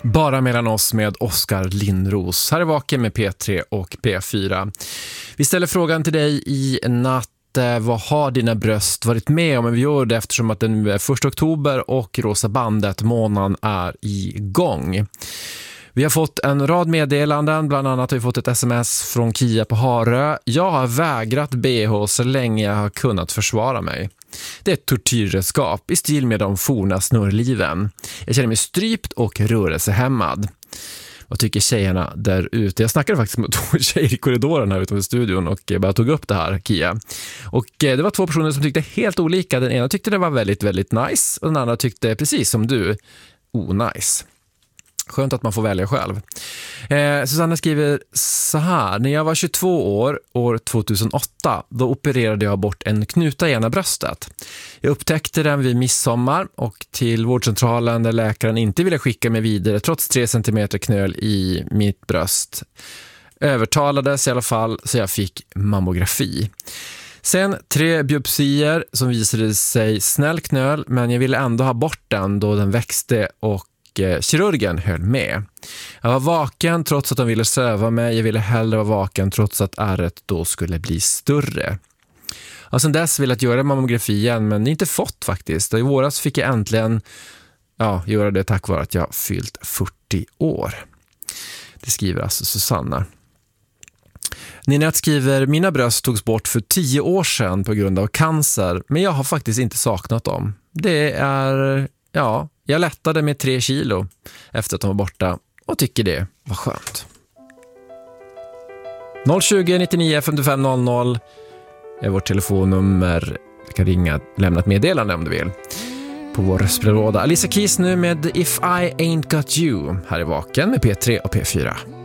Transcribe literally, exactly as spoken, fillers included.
Bara mellan oss med Oskar Lindros. Här är Vaken med P tre och P fyra. Vi ställer frågan till dig i natt. Vad har dina bröst varit med om? Men vi gör det eftersom att den är första oktober och Rosa bandet månaden är igång. Vi har fått en rad meddelanden, bland annat har vi fått ett sms från Kia på Harö. Jag har vägrat B H så länge jag har kunnat försvara mig. Det är ett tortyrredskap i stil med de forna snurrliven. Jag känner mig strypt och rörelsehämmad. Vad tycker tjejerna där ute? Jag snackade faktiskt med två tjejer i korridoren här utanför studion och bara tog upp det här, Kia. Och det var två personer som tyckte helt olika. Den ena tyckte det var väldigt, väldigt nice och den andra tyckte precis som du, onajs. Skönt att man får välja själv. Eh, Susanna skriver så här. När jag var tjugotvå år, år tjugohundraåtta, då opererade jag bort en knuta i ena bröstet. Jag upptäckte den vid midsommar och till vårdcentralen där läkaren inte ville skicka mig vidare trots tre centimeter knöl i mitt bröst. Övertalades i alla fall så jag fick mammografi. Sen tre biopsier som visade sig snäll knöl, men jag ville ändå ha bort den då den växte och kirurgen höll med. Jag var vaken trots att de ville söva mig. Jag ville hellre vara vaken trots att ärret då skulle bli större. Och sen dess ville jag göra mammografi igen, men inte fått faktiskt. Och i våras fick jag äntligen ja, göra det tack vare att jag fyllt fyrtio år. Det skriver alltså Susanna. Ninette skriver, mina bröst togs bort för tio år sedan på grund av cancer, men jag har faktiskt inte saknat dem. Det är, ja, jag lättade med tre kilo efter att de var borta och tycker det var skönt. noll tjugo nittionio femtiofem noll noll är vårt telefonnummer. Du kan ringa, lämna ett meddelande om du vill. På vår röstbrevlåda. Alicia Keys nu med If I Ain't Got You. Här är Vaken med P tre och P fyra.